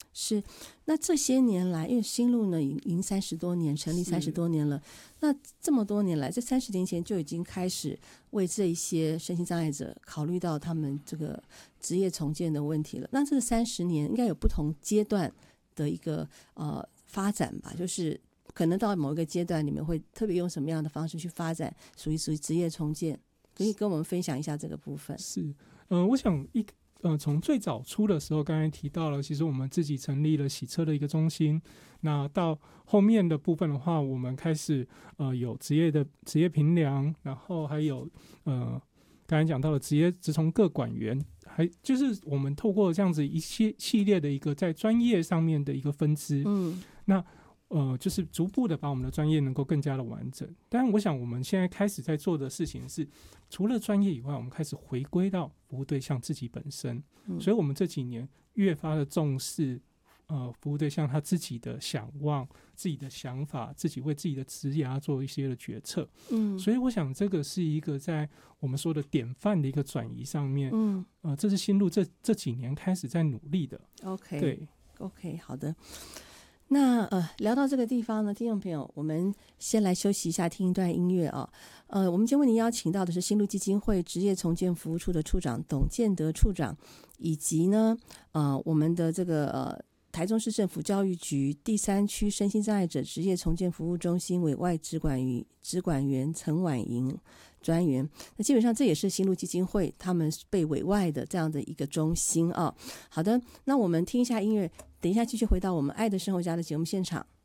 是。那这些年来，因为新路呢已经30多年，成立30多年了，那这么多年来，这30年前就已经开始为这一些身心障碍者考虑到他们这个职业重建的问题了。那这30年应该有不同阶段的一个发展吧，就是可能到某一个阶段，你们会特别用什么样的方式去发展属于职业重建？可以跟我们分享一下这个部分。 是，我想从最早初的时候，刚才提到了，其实我们自己成立了洗车的一个中心。那到后面的部分的话，我们开始有职业评量，然后还有刚才讲到了职从各管员，还就是我们透过这样子一系列的一个在专业上面的一个分支。那就是逐步的把我们的专业能够更加的完整。当然我想我们现在开始在做的事情是，除了专业以外，我们开始回归到服务对象自己本身。所以我们这几年越发的重视服务对象他自己的想望、自己的想法，自己为自己的职涯做一些的决策。所以我想这个是一个在我们说的典范的一个转移上面。这是新路这几年开始在努力的。 OK， 对 OK， 好的。那聊到这个地方呢，听众朋友，我们先来休息一下，听一段音乐啊。我们今天为您邀请到的是新路基金会职业重建服务处的处长董建德处长，以及呢我们的这个台中市政府教育局第3区身心障碍者职业重建服务中心委外职管员陈婉莹专员。那基本上这也是新路基金会他们被委外的这样的一个中心啊。好的，那我们听一下音乐，等一下继续回到我们爱的生活家的节目现场。